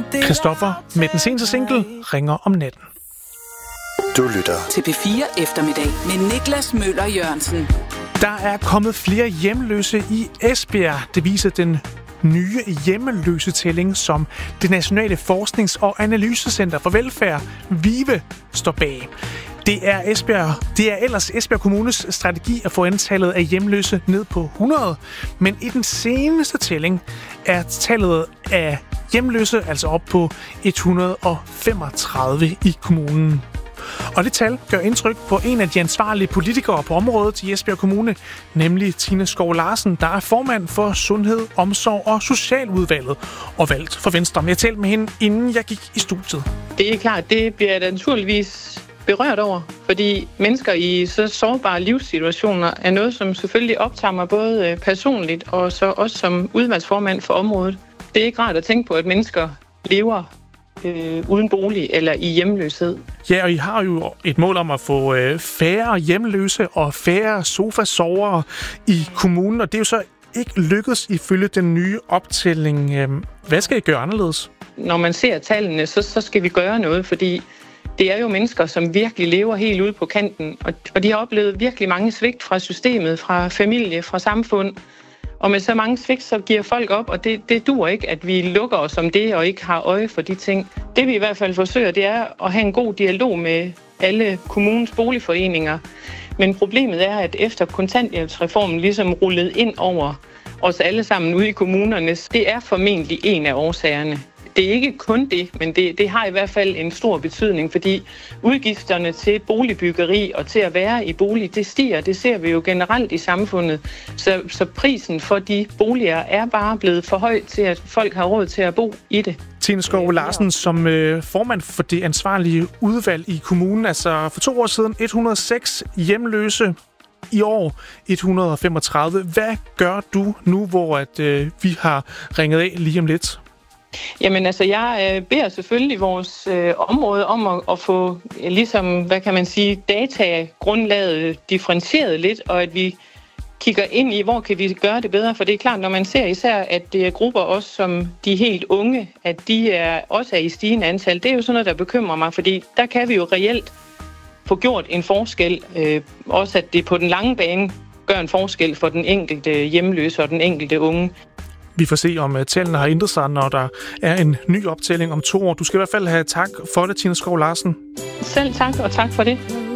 Christoffer med den seneste single Ringer om natten. Du lytter til P4 Eftermiddag med Niklas Møller Jørgensen. Der er kommet flere hjemløse i Esbjerg. Det viser den nye hjemløsetælling, som det Nationale Forsknings- og Analysecenter for Velfærd, VIVE, står bag. Det er ellers Esbjerg Kommunes strategi at få antallet af hjemløse ned på 100, men i den seneste tælling er tallet af hjemløse altså op på 135 i kommunen. Og det tal gør indtryk på en af de ansvarlige politikere på området i Esbjerg Kommune, nemlig Tine Skov Larsen, der er formand for Sundhed, Omsorg og Socialudvalget og valgt for Venstre. Jeg talte med hende, inden jeg gik i studiet. Det er klart, det bliver jeg naturligvis berørt over, fordi mennesker i så sårbare livssituationer er noget, som selvfølgelig optager mig både personligt og så også som udvalgsformand for området. Det er ikke rart at tænke på, at mennesker lever uden bolig eller i hjemløshed. Ja, og I har jo et mål om at få færre hjemløse og færre sofasovere i kommunen, og det er jo så ikke lykkedes ifølge den nye optælling. Hvad skal I gøre anderledes? Når man ser tallene, så skal vi gøre noget, fordi det er jo mennesker, som virkelig lever helt ude på kanten, og de har oplevet virkelig mange svigt fra systemet, fra familie, fra samfund. Og med så mange svigt, så giver folk op, og det duer ikke, at vi lukker os om det og ikke har øje for de ting. Det vi i hvert fald forsøger, det er at have en god dialog med alle kommunens boligforeninger. Men problemet er, at efter kontanthjælpsreformen ligesom rullede ind over os alle sammen ude i kommunerne, det er formentlig en af årsagerne. Det er ikke kun det, men det har i hvert fald en stor betydning, fordi udgifterne til boligbyggeri og til at være i bolig, det stiger. Det ser vi jo generelt i samfundet. Så prisen for de boliger er bare blevet for høj til, at folk har råd til at bo i det. Tine Skov Larsen, som formand for det ansvarlige udvalg i kommunen, altså for 2 år siden 106 hjemløse, i år 135. Hvad gør du nu, hvor vi har ringet af lige om lidt? Jamen altså, jeg beder selvfølgelig vores område om at få, ligesom, hvad kan man sige, datagrundlaget differentieret lidt, og at vi kigger ind i, hvor kan vi gøre det bedre, for det er klart, når man ser især, at det er grupper også som de helt unge, at de også er i stigende antal, det er jo sådan noget, der bekymrer mig, fordi der kan vi jo reelt få gjort en forskel, også at det på den lange bane gør en forskel for den enkelte hjemløse og den enkelte unge. Vi får se, om tallene har ændret sig, når der er en ny optælling om 2 år. Du skal i hvert fald have tak for det, Tine Skov Larsen. Selv tak, og tak for det.